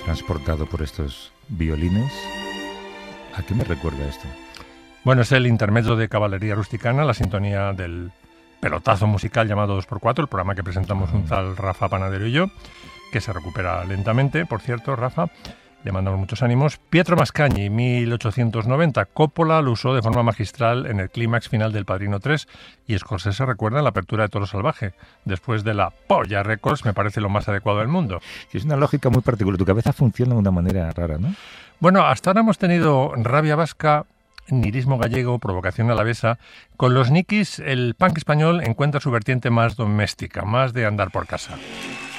transportado por estos violines. ¿A qué me recuerda esto? Bueno, es el intermezzo de Caballería Rusticana, la sintonía del pelotazo musical llamado 2x4, el programa que presentamos un tal Rafa Panadero y yo, que se recupera lentamente, por cierto, Rafa. Le mandamos muchos ánimos. Pietro Mascagni, 1890. Coppola lo usó de forma magistral en el clímax final del Padrino 3 y Scorsese recuerda en la apertura de Toro Salvaje. Después de la Polla Records, me parece lo más adecuado del mundo. Es una lógica muy particular. Tu cabeza funciona de una manera rara, ¿no? Bueno, hasta ahora hemos tenido rabia vasca, nihilismo gallego, provocación alavesa. Con los Nikis, el punk español encuentra su vertiente más doméstica, más de andar por casa.